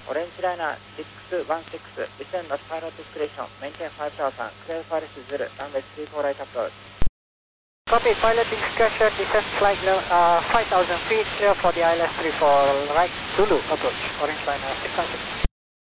Orange Liner 616, descend at pilot discretion, maintain 5000, clear Paris Zulu, runway 34 right approach. Copy, pilot discretion, descend flight level 5000 feet, clear for the ILS 34 right, Zulu approach, Orange Liner 616.